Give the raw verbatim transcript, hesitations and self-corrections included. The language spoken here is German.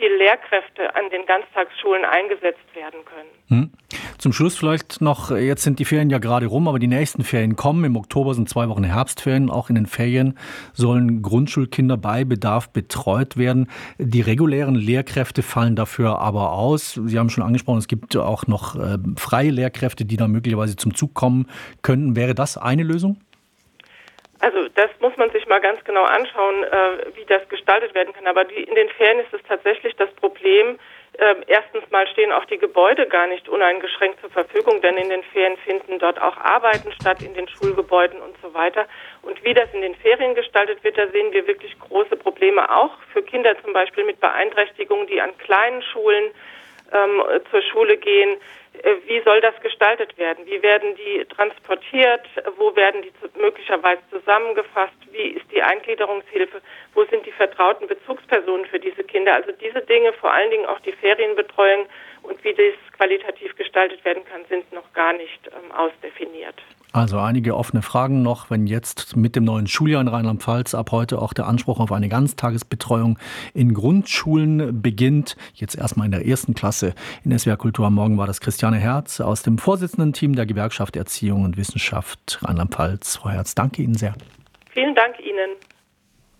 viele Lehrkräfte an den Ganztagsschulen eingesetzt werden können. Hm. Zum Schluss vielleicht noch, jetzt sind die Ferien ja gerade rum, aber die nächsten Ferien kommen. Im Oktober sind zwei Wochen Herbstferien. Auch in den Ferien sollen Grundschulkinder bei Bedarf betreut werden. Die regulären Lehrkräfte fallen dafür aber aus. Sie haben schon angesprochen, es gibt auch noch äh, freie Lehrkräfte, die da möglicherweise zum Zug kommen könnten. Wäre das eine Lösung? Also das muss man sich mal ganz genau anschauen, äh, wie das gestaltet werden kann. Aber die, in den Ferien ist es tatsächlich das Problem, äh, erstens mal stehen auch die Gebäude gar nicht uneingeschränkt zur Verfügung, denn in den Ferien finden dort auch Arbeiten statt, in den Schulgebäuden und so weiter. Und wie das in den Ferien gestaltet wird, da sehen wir wirklich große Probleme, auch für Kinder zum Beispiel mit Beeinträchtigungen, die an kleinen Schulen ähm, zur Schule gehen. Wie soll das gestaltet werden? Wie werden die transportiert? Wo werden die möglicherweise zusammengefasst? Wie ist die Eingliederungshilfe? Wo sind die vertrauten Bezugspersonen für diese Kinder? Also diese Dinge, vor allen Dingen auch die Ferienbetreuung und wie das qualitativ gestaltet werden kann, sind noch gar nicht ähm, ausdefiniert. Also einige offene Fragen noch, wenn jetzt mit dem neuen Schuljahr in Rheinland-Pfalz ab heute auch der Anspruch auf eine Ganztagesbetreuung in Grundschulen beginnt. Jetzt erstmal in der ersten Klasse. In S W R Kultur am Morgen war das Christiane Herz aus dem Vorsitzenden-Team der Gewerkschaft Erziehung und Wissenschaft Rheinland-Pfalz. Frau Herz, danke Ihnen sehr. Vielen Dank Ihnen.